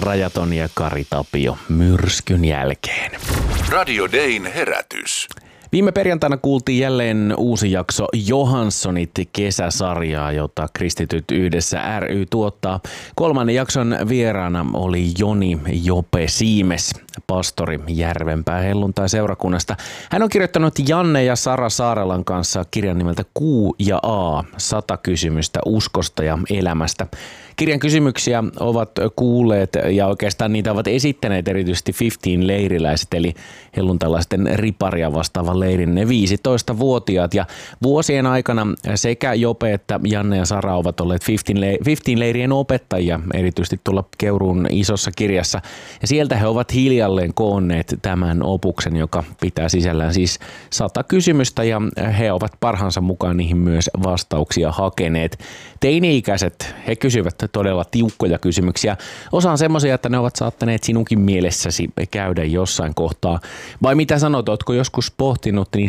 Rajaton ja Kari Tapio myrskyn jälkeen. Radio Dayn herätys. Viime perjantaina kuultiin jälleen uusi jakso Johanssonit kesäsarjaa, jota Kristityt yhdessä ry tuottaa. 3. jakson vieraana oli Joni Jope Siimes, pastori Järvenpää helluntai-seurakunnasta. Hän on kirjoittanut Janne ja Sara Saarelan kanssa kirjan nimeltä Q ja A, 100 kysymystä uskosta ja elämästä. Kirjan kysymyksiä ovat kuulleet ja oikeastaan niitä ovat esittäneet erityisesti 15-leiriläiset, eli helluntalaisten riparia vastaavan leirin ne 15-vuotiaat. Ja vuosien aikana sekä Jope että Janne ja Sara ovat olleet 15-leirien opettajia, erityisesti tuolla Keuruun isossa kirjassa. Ja sieltä he ovat hiljalleen koonneet tämän opuksen, joka pitää sisällään siis 100 kysymystä, ja he ovat parhaansa mukaan niihin myös vastauksia hakeneet. Teini-ikäiset, he kysyvät todella tiukkoja kysymyksiä. Osa on semmoisia, että ne ovat saattaneet sinunkin mielessäsi käydä jossain kohtaa. Vai mitä sanot, ootko joskus pohtinut